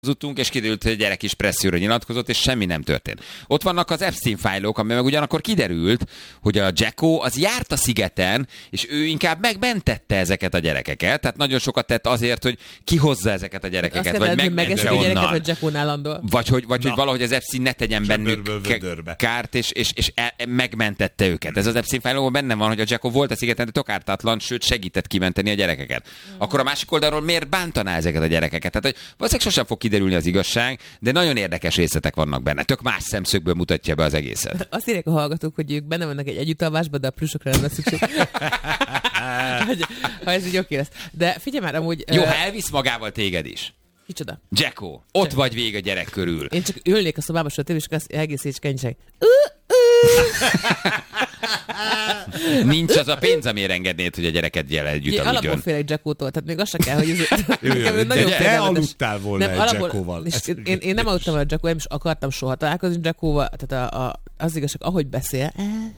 Zutunk, és kiderült, hogy a gyerek is presszióra nyilatkozott, és semmi nem történt. Ott vannak az Epstein fájlok, amiben meg ugyanakkor kiderült, hogy a Jacko az járt a szigeten, és ő inkább megmentette ezeket a gyerekeket, tehát nagyon sokat tett azért, hogy kihozza ezeket a gyerekeket, vagy megeszik a gyereket, hogy Jackónál landol. Vagy hogy valahogy az Epstein ne tegyen bennük kárt, és megmentette őket. Ez az Epstein fájlokban benne van, hogy a Jacko volt a szigeten, de tök ártatlan, sőt segített kimenteni a gyerekeket. Akkor a másik oldalról miért bántaná ezeket a gyerekeket? Tehát, hogy valószínűleg sosem fog kiderülni az igazság, de nagyon érdekes részletek vannak benne. Tök más szemszögből mutatja be az egészet. Azt írják a hallgatók, hogy ők benne vannak egy együttalvásban, de a plüsökre nem lesz szükség. Ha ez így oké lesz. De figyelj már, amúgy... Jó, ha elvisz magával téged is. Kicsoda? Jacko, ott vagy vég a gyerek körül. Én csak ülnék a szobába, sötét, és az egész écskenyság. Nincs az a pénz, amire engednéd, hogy a gyereket jelen együtt aludjon. Alapból félek Jackótól, tehát még azt se kell, hogy... Te aludtál volna egy Jackóval. Én nem aludtam a Jackóval, nem is akartam soha találkozni Jackóval, tehát az igazság, ahogy beszél,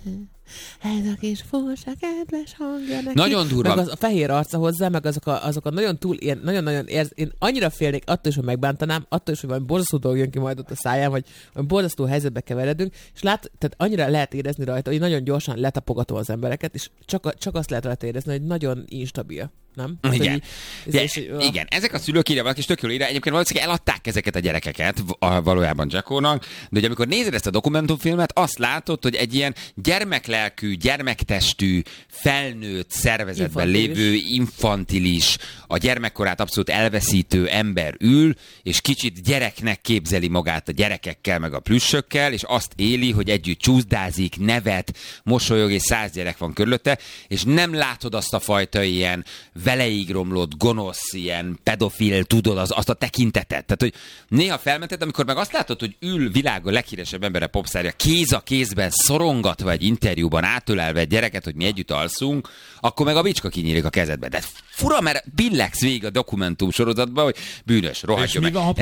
ez a kis fósa kedves hangja neki. Nagyon durva. Meg az a fehér arca hozzá, meg azok a nagyon túl ilyen, nagyon-nagyon én annyira félnék attól is, hogy megbántanám, attól is, hogy valami borzasztó dolog jön ki majd ott a száján, vagy valami borzasztó helyzetbe keveredünk, és tehát annyira lehet érezni rajta, hogy nagyon gyorsan letapogatom az embereket, és csak azt lehet rajta érezni, hogy nagyon instabil. Nem? Igen. Igen, ezek a szülők írja valaki, és tök jól írja. Egyébként valószínűleg eladták ezeket a gyerekeket valójában Jackónak, de hogy amikor nézed ezt a dokumentumfilmet, azt látod, hogy egy ilyen gyermeklelkű, gyermektestű, felnőtt szervezetben lévő, infantilis, a gyermekkorát abszolút elveszítő ember ül, és kicsit gyereknek képzeli magát a gyerekekkel, meg a plüssökkel, és azt éli, hogy együtt csúszdázik, nevet, mosolyog, és 100 gyerek van körülötte, és nem látod azt a fajta ilyen veleig romlott, gonosz, ilyen pedofil, tudod, azt a tekintetet. Tehát, hogy néha felmentett, amikor meg azt látod, hogy ül világ a leghíresebb embere, popszárja, kéz a kézben szorongatva egy interjúban, átölelve egy gyereket, hogy mi együtt alszunk, akkor meg a bicska kinyílik a kezedbe. De fura, mert billegsz végig a dokumentum sorozatban, hogy bűnös, rohadjon meg. És mi van,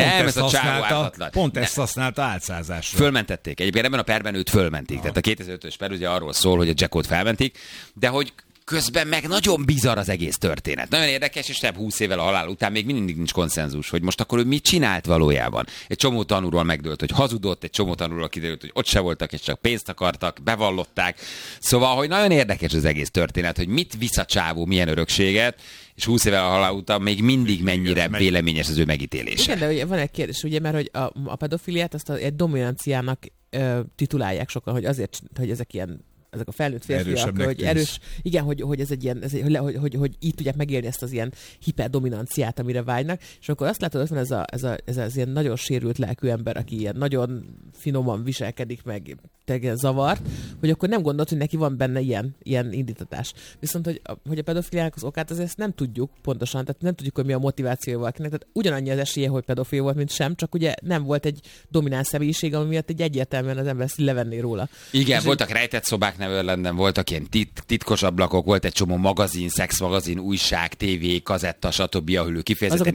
ha pont ezt használta álcázásra? Fölmentették. Egyébként ebben a perben őt fölmentik. Tehát a 2005-ös per ugye arról szól, hogy a Jackót felmentik, de hogy közben meg nagyon bizarr az egész történet. Nagyon érdekes, és több 20 évvel a halál után még mindig nincs konszenzus, hogy most akkor ő mit csinált valójában. Egy csomó tanúról megdőlt, hogy hazudott, egy csomó tanúról kiderült, hogy ott se voltak, és csak pénzt akartak, bevallották. Szóval, hogy nagyon érdekes az egész történet, hogy mit visz a csávó, milyen örökséget, és 20 évvel a halál után még mindig mennyire véleményes az ő megítélése. Igen, de ugye van egy kérdés, ugye, mert hogy a pedofiliát azt egy dominanciának titulálják sokan, hogy azért, hogy ezek a felnőtt férfiak, hogy erős, igen, hogy ez egy ilyen, hogy így tudják megélni ezt az ilyen hiperdominanciát, amire vágynak, és akkor azt látod, hogy van ez az ilyen nagyon sérült lelkű ember, aki ilyen nagyon finoman viselkedik, meg tényleg zavart, hogy akkor nem gondolt, hogy neki van benne ilyen indítatás. Viszont, hogy a pedofiliának az okát, azért ezt nem tudjuk pontosan, tehát nem tudjuk, hogy mi a motivációja valakinek, tehát ugyanannyi az esélye, hogy pedofil volt, mint sem, csak ugye nem volt egy domináns személyiség, ami miatt egyértelműen az ember ezt levenné róla. Igen, és voltak rejtett szobák Neverlanden, voltak ilyen titkos ablakok, volt egy csomó magazin, szexmagazin, újság, tévé, kazetta, stb., ahol ő kifejezetten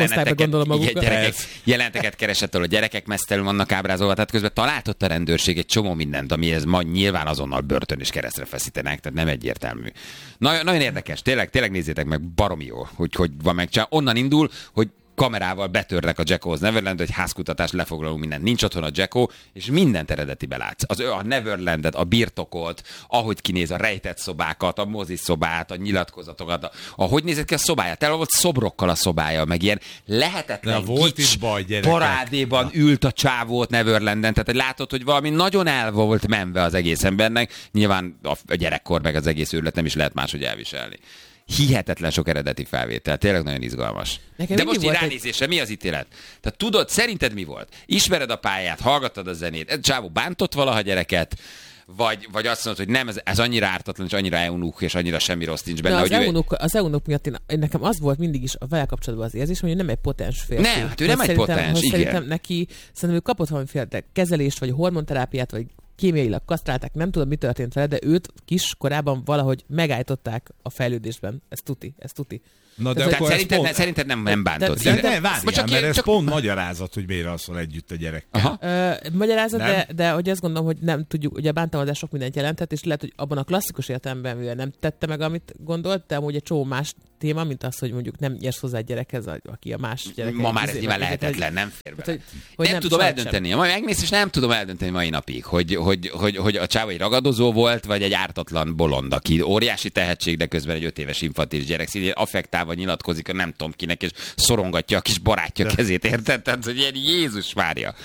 ilyen jeleneteket keresett, ahol a gyerekek mesztelenül vannak ábrázolva, tehát közben találtott a rendőrség egy csomó mindent, amihez ma nyilván azonnal börtön és keresztre feszítenek, tehát nem egyértelmű. Nagyon érdekes, tényleg nézzétek meg, baromi jó, hogy van megcsinálva. Onnan indul, hogy kamerával betörnek a Jacko's Neverland, egy házkutatás, lefoglalunk mindent. Nincs otthon a Jacko, és mindent eredetibe látsz. A Neverlandet, a birtokot, ahogy kinéz a rejtett szobákat, a moziszobát, a nyilatkozatokat, ahogy nézett ki a szobája. Tele volt szobrokkal a szobája, meg ilyen lehetetlen kics parádéban ült a csávót Neverlanden. Tehát látod, hogy valami nagyon el volt menve az egész embernek. Nyilván a gyerekkor meg az egész őrület nem is lehet máshogy elviselni. Hihetetlen sok eredeti felvétel, tényleg nagyon izgalmas. De most így ránézésre mi az ítélet? Tehát tudod, szerinted mi volt? Ismered a pályát, hallgattad a zenét, ez csávó bántott valaha gyereket, vagy azt mondod, hogy nem, ez annyira ártatlan, és annyira eunuch, és annyira semmi rossz nincs benne. Az eunuch miatt nekem az volt mindig is a vele kapcsolatban az érzés, hogy nem egy potens férfi. Nem, hát ő nem egy potens, igen. Szerintem ő kapott valamiféle kezelést, vagy hormonterápiát, vagy kémiailag kasztrálták, nem tudom, mi történt vele, de őt kis korában valahogy megállították a fejlődésben. Ez tuti. Na de akkor szerinted nem bántod. De várjál, mert ez pont magyarázat, hogy miért alszol együtt a gyerekkel. Magyarázat, de hogy azt gondolom, hogy nem tudjuk, ugye a bántalmazás sok mindent jelentett, és lehet, hogy abban a klasszikus értelemben, mivel nem tette meg, amit gondolt, de amúgy egy csomó más téma, mint az, hogy mondjuk nem érsz hozzá egy gyerekhez, aki a más gyerek. Ma már ez nyilván lehetetlen, nem fér bele. Nem tudom eldönteni. Ma megmész, és nem tudom eldönteni mai napig, hogy a csáva egy ragadozó volt, vagy egy ártatlan bolond, aki óriási tehetség, de közben egy 5 éves infantilis gyerek szintén affektálva nyilatkozik, nem tudom kinek, és szorongatja a kis barátja kezét, érted? Tehát, hogy ilyen Jézus Mária.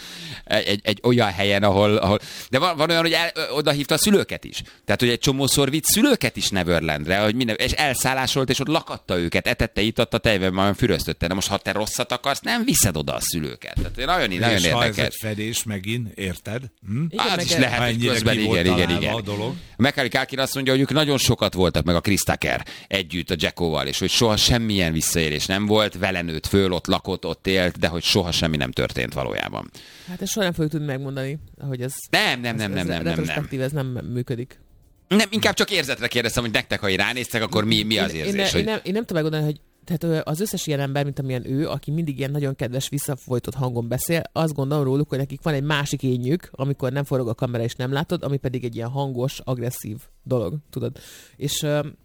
Egy olyan helyen, ahol... De van olyan, hogy oda hívta a szülőket is. Tehát, hogy egy csomószor vitt szülőket is Neverlandre, hogy minden, és elszállásolt, és ott lakatta őket, etette, itatta, tejben majd füröztötte. De most, ha te rosszat akarsz, nem viszed oda a szülőket. Tehát nagyon érdekes. Ha ez egy fedés megint, érted? Az is lehet, hogy közben igen. Macaulay Culkin azt mondja, hogy ők nagyon sokat voltak meg a Chris Tucker együtt a Jackoval, és hogy soha semmilyen visszaélés nem volt, vele nőtt föl, ott lakott, ott élt, de hogy soha semmi nem történt valójában. Hát ezt soha nem fogjuk tudni megmondani, hogy ez... Nem. Retrospektív, ez nem működik. Nem, inkább csak érzetre kérdeztem, hogy nektek, ha ránéztek, akkor mi az érzés? Én nem tudom megmondani, hogy tehát az összes ilyen ember, mint amilyen ő, aki mindig ilyen nagyon kedves, visszafolytott hangon beszél, azt gondolom róluk, hogy nekik van egy másik énjük, amikor nem forog a kamera és nem látod, ami pedig egy ilyen hangos, agresszív dolog, tudod. És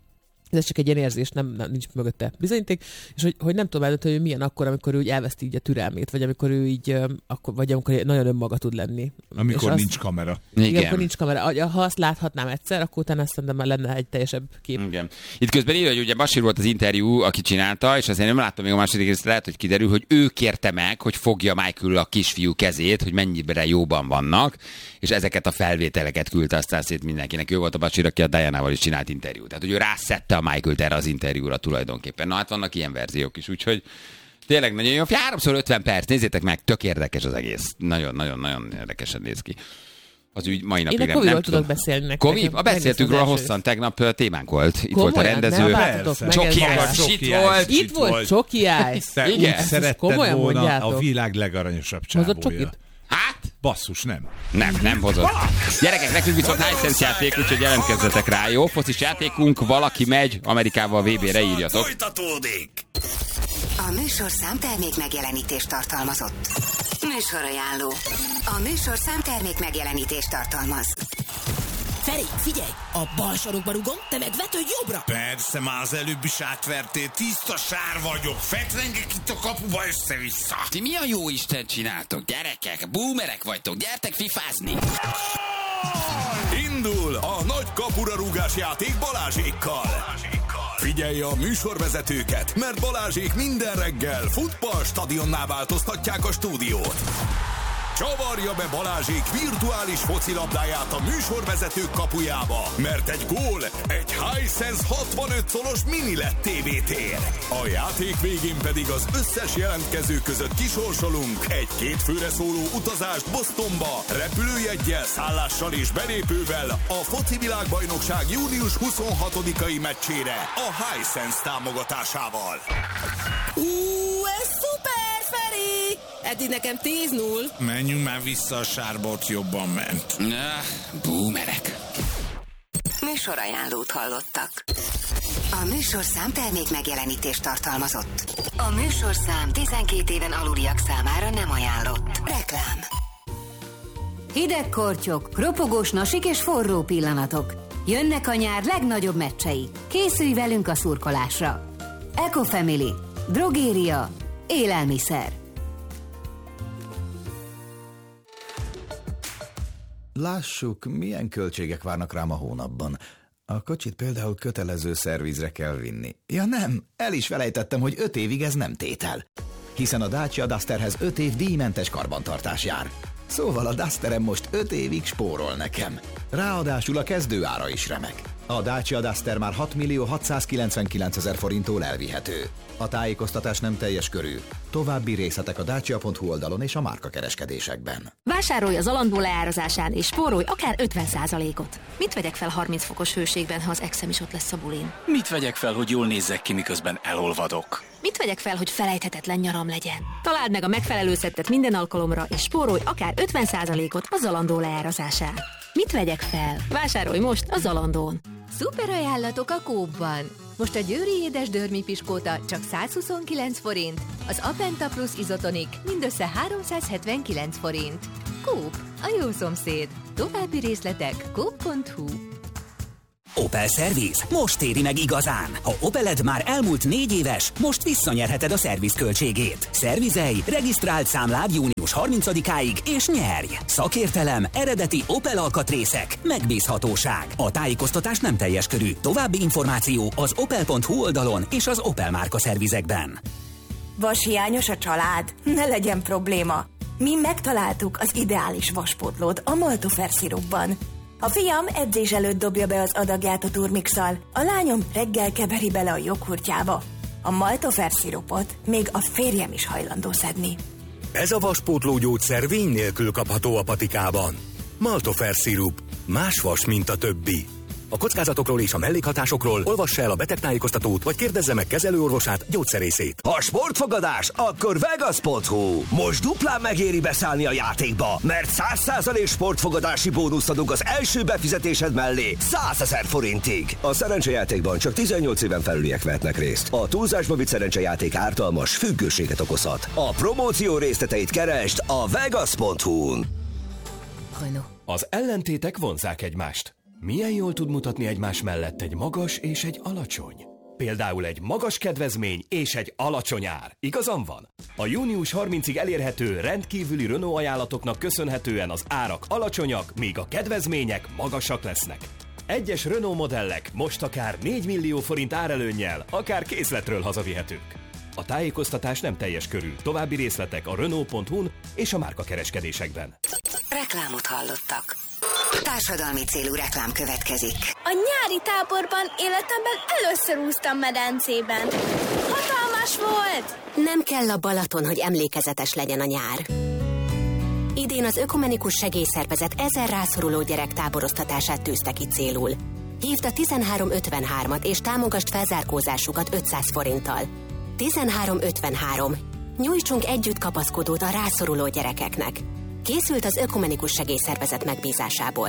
ez csak egy ilyen érzés, nincs mögötte bizonyíték, és hogy nem tudom eldönteni, hogy milyen akkor, amikor ő úgy elveszti így a türelmét, vagy amikor ő így, vagy amikor nagyon önmaga tud lenni. Amikor nincs kamera. Igen, amikor nincs kamera. Ha azt láthatnám egyszer, akkor utána szerintem már lenne egy teljesebb kép. Igen. Itt közben írja, hogy ugye Bashir volt az interjú, aki csinálta, és azért nem láttam még a második részt, lehet, hogy kiderül, hogy ő kérte meg, hogy fogja Michael a kisfiú kezét, hogy mennyire jóban vannak, és ezeket a felvételeket küldte aztán szét mindenkinek. Ő volt a Bashir, aki a Dianával is csinált interjút. Tehát, hogy ő rászedte a Michael-t erre az interjúra tulajdonképpen. Na hát vannak ilyen verziók is, úgyhogy tényleg nagyon jó. 3x50 perc, nézzétek meg, tök érdekes az egész. Nagyon érdekesen néz ki. Az ügy mai napig nem tudok beszélni nektek. Kovi? Beszéltünk róla hosszan, tegnap témánk volt. Itt volt a rendező. Csoki volt. Itt volt Csoki Ice. Igen. Szeretted volna a világ legaranyosabb csávója. Hát? Basszus, nem. Nem hozott. Gyerekek, nekünk viszont Hisense játék, úgyhogy jelentkezzetek rá, jó? Focis játékunk, valaki megy Amerikával VB-re, írjatok. Folytatódik! A műsorszám termék megjelenítést tartalmazott. Műsorajánló. A műsorszám termék megjelenítést tartalmaz. Feri, figyelj! A bal sarokba rugom, te meg vetődj jobbra! Persze, már az előbb is átvertél, tiszta sár vagyok, fetrengek itt a kapuba össze-vissza. Ti mi a jó Isten csináltok, gyerekek? Boomerek vagytok, gyertek fifázni! Indul a nagy kapura rúgás játék Balázsékkal. Figyelj a műsorvezetőket, mert Balázsék minden reggel futballstadionná változtatják a stúdiót. Csavarja be Balázsék virtuális focilabdáját a műsorvezetők kapujába, mert egy gól egy Hisense 65 szolos mini LED TV-tér. A játék végén pedig az összes jelentkező között kisorsolunk egy 2 főre szóló utazást Bostonba, repülőjeggyel, szállással és belépővel a foci világbajnokság június 26-ai meccsére a Hisense támogatásával. Ez szuper, Feri! Eddig nekem 10-0. Menjünk már vissza a sárba, ott jobban ment. Boomerek. Műsorajánlót hallottak. A műsorszám termék megjelenítést tartalmazott. A műsorszám 12 éven aluliak számára nem ajánlott. Reklám. Hideg kortyok, ropogós nasik és forró pillanatok. Jönnek a nyár legnagyobb meccsei. Készülj velünk a szurkolásra. Ecofamily. Drogéria. Élelmiszer. Lássuk, milyen költségek várnak rám a hónapban. A kocsit például kötelező szervizre kell vinni. Ja nem, el is felejtettem, hogy 5 évig ez nem tétel. Hiszen a Dacia Dusterhez 5 év díjmentes karbantartás jár. Szóval a Dusterem most 5 évig spórol nekem. Ráadásul a kezdőára is remek. A Dacia Duster már 6.699.000 forinttól elvihető. A tájékoztatás nem teljes körű. További részletek a dacia.hu oldalon és a márkakereskedésekben. Vásárolj az Zalando leárazásán és spórolj akár 50%-ot. Mit vegyek fel 30 fokos hőségben, ha az exem is ott lesz a bulin? Mit vegyek fel, hogy jól nézzek ki, miközben elolvadok? Mit vegyek fel, hogy felejthetetlen nyaram legyen? Találd meg a megfelelő szettet minden alkalomra, és spórolj akár 50%-ot a Zalando leárazásán. Mit vegyek fel? Vásárolj most a Zalandón! Szuper ajánlatok a Coop-ban! Most a győri édes dörmi piskóta csak 129 forint, az Apenta Plus Izotonik mindössze 379 forint. Coop, a jó szomszéd. További részletek coop.hu. Opel Service most éri meg igazán. Ha Opeled már elmúlt 4 éves, most visszanyerheted a szerviz költségét. Szervizelj, regisztrált számlád június 30-áig és nyerj! Szakértelem, eredeti Opel alkatrészek, megbízhatóság. A tájékoztatás nem teljes körű. További információ az opel.hu oldalon és az Opel márka szervizekben. Vashiányos a család? Ne legyen probléma. Mi megtaláltuk az ideális vaspótlót a Maltofer szirupban. A fiam edzés előtt dobja be az adagját a turmixal, a lányom reggel keveri bele a joghurtjába. A Maltofer szirupot még a férjem is hajlandó szedni. Ez a vaspótló gyógyszer vény nélkül kapható a patikában. Maltofer szirup. Más vas, mint a többi. A kockázatokról és a mellékhatásokról olvassa el a betegtájékoztatót, vagy kérdezze meg kezelőorvosát, gyógyszerészét. Ha sportfogadás, akkor Vegas.hu. Most duplán megéri beszállni a játékba, mert 100% sportfogadási bónuszt adunk az első befizetésed mellé 100 000 forintig. A szerencsejátékban csak 18 éven felüliek vehetnek részt. A túlzásba vitt szerencsejáték ártalmas, függőséget okozhat. A promóció részleteit keresd a Vegas.hu-n. Az ellentétek vonzzák egymást. Milyen jól tud mutatni egymás mellett egy magas és egy alacsony? Például egy magas kedvezmény és egy alacsony ár. Igazam van? A június 30-ig elérhető rendkívüli Renault ajánlatoknak köszönhetően az árak alacsonyak, míg a kedvezmények magasak lesznek. Egyes Renault modellek most akár 4 millió forint árelőnnyel, akár készletről hazavihetők. A tájékoztatás nem teljes körű. További részletek a Renault.hu-n és a márkakereskedésekben. Reklámot hallottak. Társadalmi célú reklám következik. A nyári táborban életemben először úsztam medencében. Hatalmas volt! Nem kell a Balaton, hogy emlékezetes legyen a nyár. Idén az Ökumenikus Segélyszervezet 1000 rászoruló gyerek táboroztatását tűzte ki célul. Hívd a 1353-at és támogasd felzárkózásukat 500 forinttal. 1353. Nyújtsunk együtt kapaszkodót a rászoruló gyerekeknek. Készült az Ökumenikus Segélyszervezet megbízásából.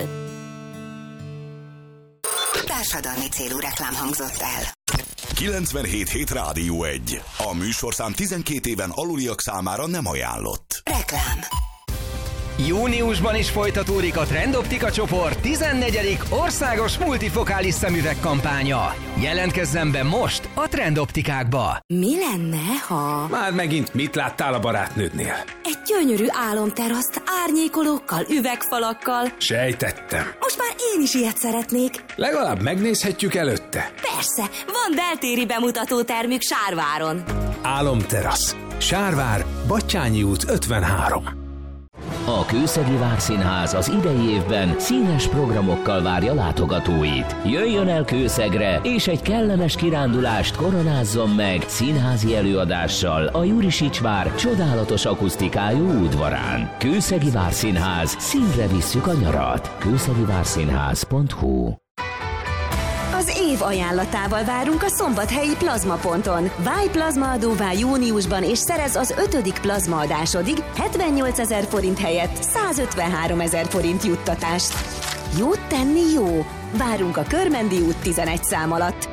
Társadalmi célú reklám hangzott el. 97.7 Rádió 1. A műsorszám 12 éven aluliak számára nem ajánlott. Reklám. Júniusban is folytatódik a Trendoptika csoport 14. országos multifokális szemüveg kampánya. Jelentkezzen be most a Trendoptikákba. Mi lenne, ha... Már megint mit láttál a barátnődnél? Egy gyönyörű álomteraszt árnyékolókkal, üvegfalakkal. Sejtettem. Most már én is ilyet szeretnék. Legalább megnézhetjük előtte. Persze, van beltéri bemutató termük Sárváron. Álomterasz. Sárvár, Battyányi út 53. A Kőszegi Várszínház az idei évben színes programokkal várja látogatóit. Jöjjön el Kőszegre, és egy kellemes kirándulást koronázzon meg színházi előadással a Jurisics vár csodálatos akusztikájú udvarán. Kőszegi Várszínház, színre visszük a nyarat. kőszegivárszínház.hu. Az év ajánlatával várunk a szombathelyi plazmaponton. Válj plazmaadóvá júniusban, és szerez az 5. plazmaadásodig 78 000 forint helyett 153 000 forint juttatást. Jót tenni jó! Várunk a Körmendi út 11 szám alatt.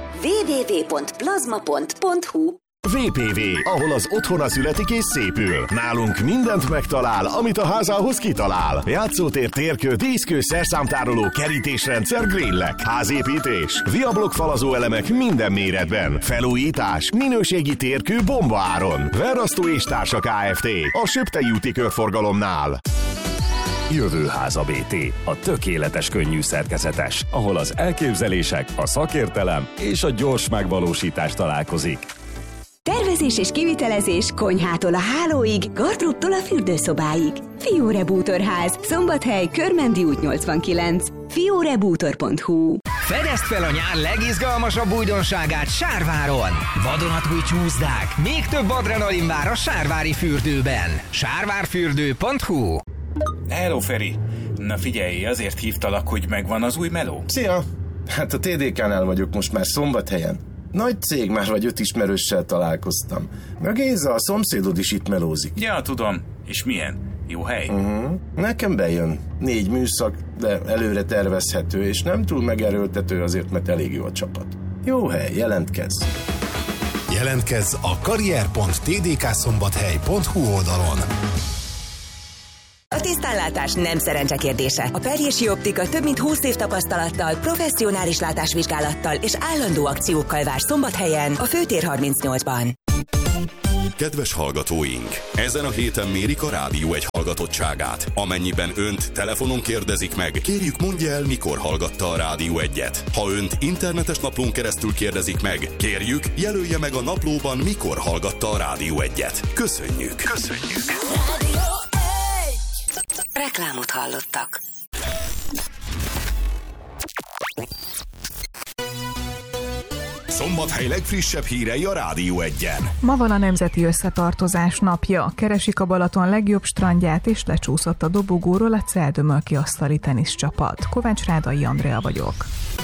www.plazmapont.hu. VPV, ahol az otthona születik és szépül. Nálunk mindent megtalál, amit a házához kitalál. Játszótér, térkő, díszkő, szerszámtároló, kerítésrendszer, grillek, házépítés, viablok falazó elemek minden méretben. Felújítás, minőségi térkő bomba áron. Verrasztó és Társa Kft. A Söptei úti körforgalomnál. Jövőháza BT, a tökéletes könnyű szerkezetes, ahol az elképzelések, a szakértelem és a gyors megvalósítás találkozik. Tervezés és kivitelezés konyhától a hálóig, gardróbtól a fürdőszobáig. Fiore Bútorház, Szombathely, Körmendi út 89. fiorebútor.hu. Fedezd fel a nyár legizgalmasabb újdonságát Sárváron! Vadonatúj csúszdák, még több adrenalin vár a sárvári fürdőben. sárvárfürdő.hu. Hello, Feri! Na figyelj, azért hívtalak, hogy megvan az új meló. Szia! Hát a TDK-nál vagyok most már Szombathelyen. Nagy cég, már vagy 5 ismerőssel találkoztam. Meg Géza, a szomszédod is itt melózik. Ja, tudom. És milyen? Jó hely? Nekem bejön. 4 műszak, de előre tervezhető, és nem túl megerőltető azért, mert elég jó a csapat. Jó hely, jelentkezz! Jelentkezz a karrier.tdkszombathely.hu oldalon. A tisztánlátás nem szerencse kérdése. A Perjési Optika több mint 20 év tapasztalattal, professzionális látásvizsgálattal és állandó akciókkal vár Szombathelyen, a Főtér 38-ban. Kedves hallgatóink! Ezen a héten mérik a Rádió 1 hallgatottságát. Amennyiben önt telefonon kérdezik meg, kérjük mondja el, mikor hallgatta a Rádió 1-et. Ha önt internetes naplón keresztül kérdezik meg, kérjük, jelölje meg a naplóban, mikor hallgatta a Rádió 1-et. Köszönjük! Köszönjük! Rádió 1! Reklámot hallottak. Szombathely legfrissebb hírei a Rádió 1-en. Ma van a Nemzeti Összetartozás napja. Keresik a Balaton legjobb strandját, és lecsúszott a dobogóról a Celdömölki asztali teniszcsapat. Kovács Rádai Andrea vagyok.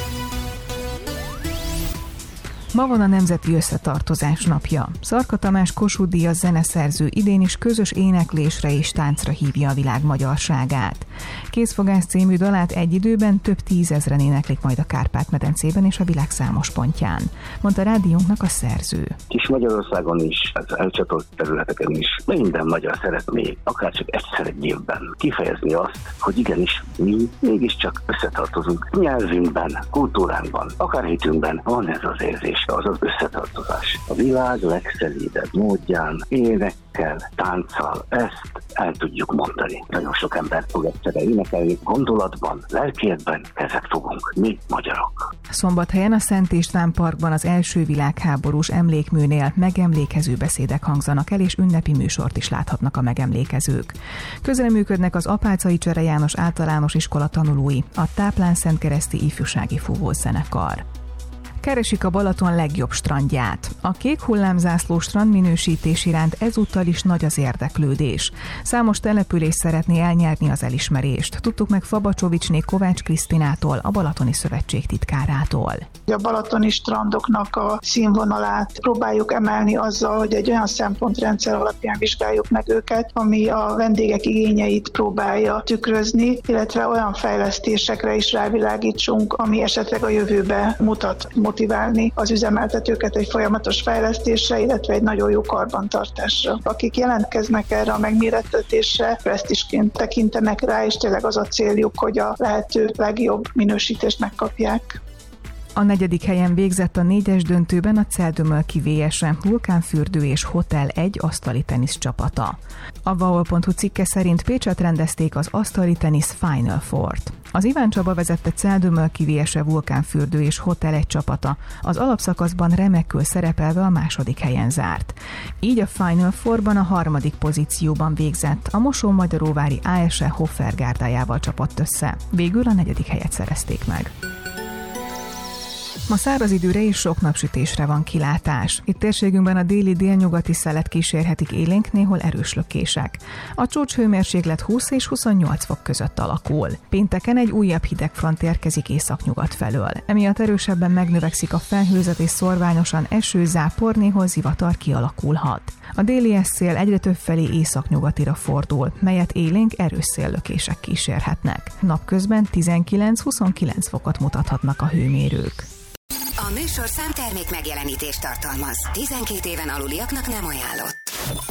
Ma van a Nemzeti Összetartozás napja. Szarka Tamás Kossuth Díjas zeneszerző idén is közös éneklésre és táncra hívja a világ magyarságát. Kézfogás című dalát egy időben több tízezren éneklik majd a Kárpát-medencében és a világ számos pontján, mondta rádiónknak a szerző. Kis Magyarországon is, az elcsatolt területeken is minden magyar szeretné, akár csak egyszer egy évben kifejezni azt, hogy igenis mi mégiscsak összetartozunk nyelvünkben, kultúránkban, akár hitünkben van ez az érzés, az az összetartozás. A világ legszelídebb módján, énekkel, tánccal ezt el tudjuk mondani. Nagyon sok ember fog egyszerre énekelni, gondolatban, lelkiekben kezet fogunk, mi magyarok. Szombathelyen a Szent István Parkban az első világháborús emlékműnél megemlékező beszédek hangzanak el, és ünnepi műsort is láthatnak a megemlékezők. Közreműködnek az Apáczai Csere János Általános Iskola tanulói, a Táplán-Szentkereszti Ifjúsági Fúvózenekar. Keresik a Balaton legjobb strandját. A kék hullámzászló strand minősítés iránt ezúttal is nagy az érdeklődés. Számos település szeretné elnyerni az elismerést. Tudtuk meg Fabacsovicsné Kovács Krisztinától, a Balatoni Szövetség titkárától. A balatoni strandoknak a színvonalát próbáljuk emelni azzal, hogy egy olyan szempontrendszer alapján vizsgáljuk meg őket, ami a vendégek igényeit próbálja tükrözni, illetve olyan fejlesztésekre is rávilágítsunk, ami esetleg a jövőbe mutat, motiválni az üzemeltetőket egy folyamatos fejlesztésre, illetve egy nagyon jó karbantartásra. Akik jelentkeznek erre a megmérettetésre, presztízsként tekintenek rá, és tényleg az a céljuk, hogy a lehető legjobb minősítést megkapják. A 4. helyen végzett a 4-es döntőben a Celdömölki VS-e, Vulkánfürdő és Hotel 1 asztali tenisz csapata. A Vahol.hu cikke szerint Pécsett rendezték az asztali tenisz Final Four-t. Az Iván Csaba vezette Celdömölki VS-e, Vulkánfürdő és Hotel 1 csapata az alapszakaszban remekül szerepelve a 2. helyen zárt. Így a Final Four-ban a 3. pozícióban végzett, a Mosón-Magyaróvári ASE Hoffer gárdájával csapott össze. Végül a 4. helyet szerezték meg. Ma száraz időre és sok napsütésre van kilátás. Itt térségünkben a déli-délnyugati szelet kísérhetik élénk, néhol erős lökések. A csúcshőmérséklet 20 és 28 fok között alakul. Pénteken egy újabb hidegfront érkezik északnyugat felől. Emiatt erősebben megnövekszik a felhőzet és szorványosan eső, zápor, néhol zivatar kialakulhat. A déli szél egyre több felé északnyugatira fordul, melyet élénk erős széllökések kísérhetnek. Napközben 19-29 fokot mutathatnak a hőmérők. A műsorszám termék megjelenítést tartalmaz. 12 éven aluliaknak nem ajánlott.